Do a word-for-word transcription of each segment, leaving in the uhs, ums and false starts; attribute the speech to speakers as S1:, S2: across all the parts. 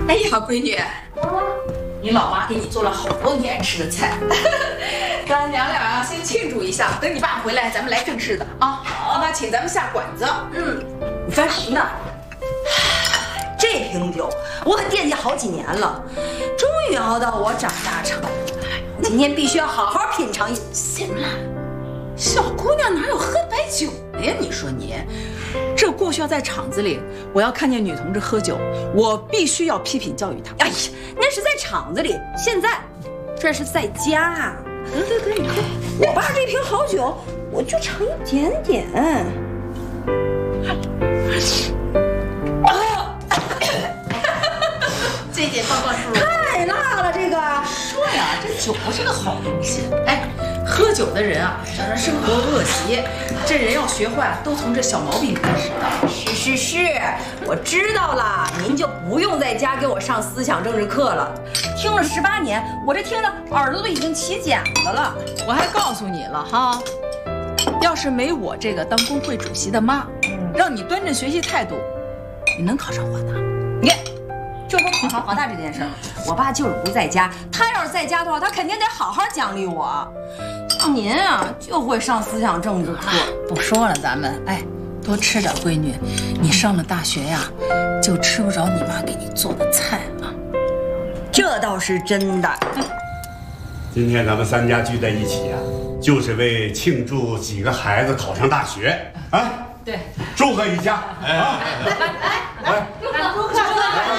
S1: 哎呀，闺女，你老妈给你做了好多你爱吃的菜，咱娘俩啊先庆祝一下，等你爸回来咱们来正式的啊。好，那请咱们下馆子。
S2: 嗯，你烦什么呢？这瓶酒我可惦记好几年了，终于熬到我长大成，今天必须要好好品尝一。
S1: 行了，小姑娘哪有喝白酒的呀？你说你，这过去要在厂子里，我要看见女同志喝酒，我必须要批评教育她。
S2: 哎呀，那是在厂子里，现在这是在家。得得得，你喝，我爸这瓶好酒，我就尝一点点。
S1: 这一点报告叔叔。
S2: 太辣了，这个。
S1: 说呀，这酒不是个好东西。哎，喝酒的人啊，让人生活恶习。这人要学坏，都从这小毛病开始的。
S2: 是是是，我知道了，您就不用在家给我上思想政治课了。听了十八年，我这听的耳朵都已经起茧子了。
S1: 我还告诉你了哈，要是没我这个当工会主席的妈，让你端正学习态度，你能考上华大吗？
S2: 你看。就说考上华大这件事儿，我爸就是不在家。他要是在家的话，他肯定得好好奖励我。像您啊，就会上思想政治课。
S1: 不说了，咱们哎，多吃点，闺女。你上了大学呀，就吃不着你妈给你做的菜啊。
S2: 这倒是真的。
S3: 今天咱们三家聚在一起呀、啊，就是为庆祝几个孩子考上大学啊。
S1: 对，
S3: 祝贺一下！哎，来来来来，
S1: 祝贺祝贺！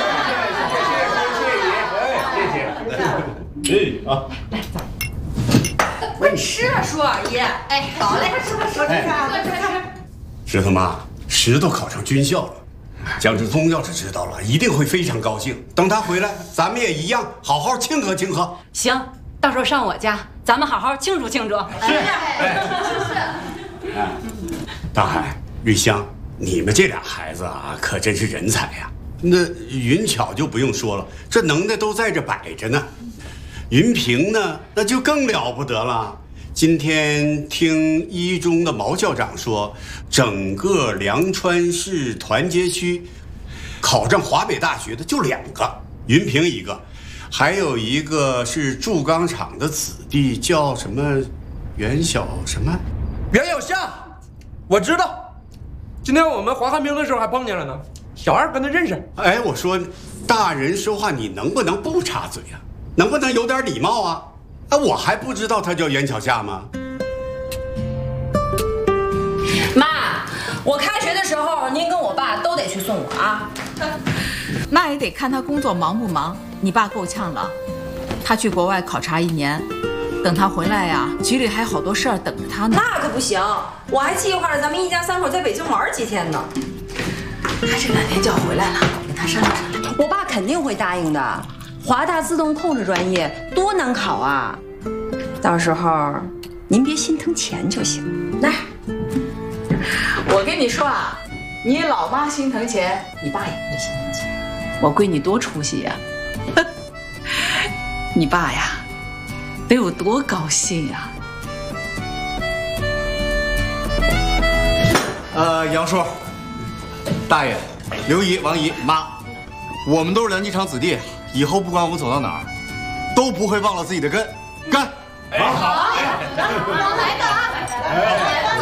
S3: 谢谢谢谢谢谢，哎啊，
S2: 来走。我给你吃啊，叔二爷。哎，好嘞，吃吧吃吧吃吧吃吧吃吧。
S3: 石头妈，石头考上军校了，江志聪要是知道了，一定会非常高兴。等他回来，咱们也一样，好好庆贺庆贺。
S4: 行，到时候上我家，咱们好好庆祝庆祝。
S3: 是，哎，是是。大海。玉香，你们这俩孩子啊，可真是人才呀！那云巧就不用说了，这能耐都在这摆着呢。云平呢，那就更了不得了。今天听一中的毛校长说，整个凉川市团结区考上华北大学的就两个，云平一个，还有一个是铸钢厂的子弟，叫什么袁小什么？
S5: 袁小夏，我知道。今天我们滑旱冰的时候还碰见了呢，小二跟他认识。
S3: 哎，我说，大人说话你能不能不插嘴啊？能不能有点礼貌啊？啊，我还不知道他叫袁巧夏吗？
S2: 妈，我开学的时候您跟我爸都得去送我啊。
S1: 那也得看他工作忙不忙。你爸够呛了，他去国外考察一年。等他回来呀，局里还好多事儿等着他呢。
S2: 那可不行，我还计划着咱们一家三口在北京玩几天呢。
S1: 他这两天就要回来了，跟他商量商量。
S2: 我爸肯定会答应的。华大自动控制专业多难考啊！到时候您别心疼钱就行。来，
S1: 我跟你说啊，你老妈心疼钱，你爸也不会心疼钱。我闺女多出息呀！你爸呀，得有多高兴呀！
S6: 呃，杨叔、大爷、刘姨、王姨妈，我们都是梁机厂子弟，以后不管我们走到哪儿，都不会忘了自己的根。干！
S3: 哎，好，
S7: 我来个啊！